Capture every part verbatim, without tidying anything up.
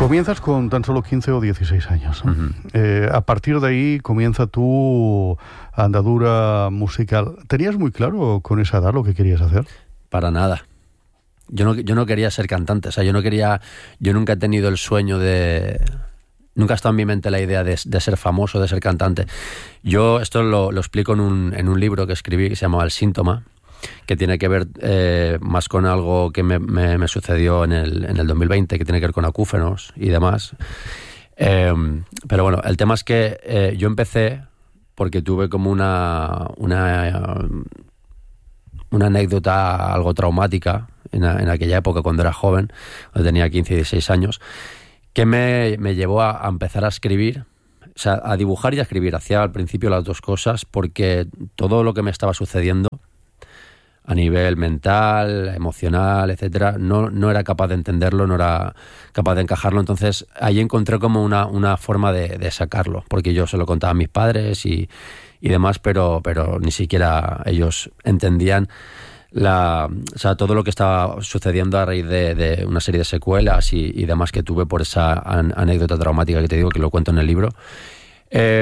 Comienzas con tan solo quince o dieciséis años, ¿no? Uh-huh. Eh, a partir de ahí comienza tu andadura musical. ¿Tenías muy claro con esa edad lo que querías hacer? Para nada. Yo no, yo no quería ser cantante, o sea, yo no quería, yo nunca he tenido el sueño de, nunca ha estado en mi mente la idea de, de ser famoso, de ser cantante. Yo esto lo, lo explico en un, en un libro que escribí que se llama El Síntoma, que tiene que ver eh, más con algo que me, me, me sucedió en el, en el dos mil veinte, que tiene que ver con acúfenos y demás. Eh, pero bueno, el tema es que eh, yo empecé porque tuve como una, una, una anécdota algo traumática en, en aquella época cuando era joven, cuando tenía quince y dieciséis años, que me, me llevó a, a empezar a escribir, o sea, a dibujar y a escribir. Hacía al principio las dos cosas porque todo lo que me estaba sucediendo a nivel mental, emocional, etcétera, no, no era capaz de entenderlo, no era capaz de encajarlo. Entonces ahí encontré como una, una forma de, de sacarlo, porque yo se lo contaba a mis padres y, y demás, pero, pero ni siquiera ellos entendían la, o sea, todo lo que estaba sucediendo a raíz de, de una serie de secuelas y, y demás que tuve por esa an, anécdota traumática que te digo, que lo cuento en el libro. Eh,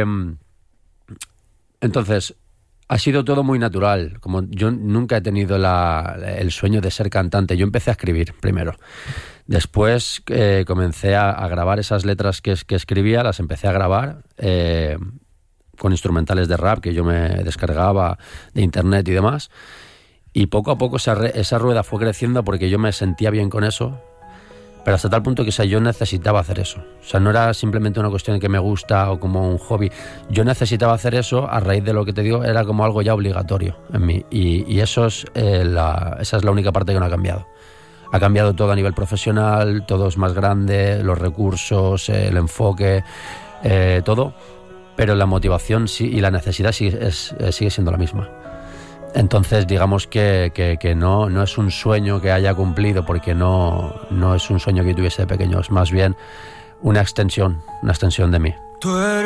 entonces... Ha sido todo muy natural. Como yo nunca he tenido la, el sueño de ser cantante. Yo empecé a escribir primero. Después eh, comencé a, a grabar esas letras que, que escribía, las empecé a grabar eh, con instrumentales de rap que yo me descargaba de internet y demás. Y poco a poco esa, esa rueda fue creciendo porque yo me sentía bien con eso. Pero hasta tal punto que o sea, yo necesitaba hacer eso. O sea, no era simplemente una cuestión que me gusta o como un hobby. Yo necesitaba hacer eso a raíz de lo que te digo, era como algo ya obligatorio en mí. Y, y eso es, eh, la, esa es la única parte que no ha cambiado. Ha cambiado todo a nivel profesional, todo es más grande, los recursos, eh, el enfoque, eh, todo. Pero la motivación sí, y la necesidad sigue, es, sigue siendo la misma. Entonces, digamos que, que, que no, no es un sueño que haya cumplido, porque no, no es un sueño que tuviese de pequeño, es más bien una extensión, una extensión de mí.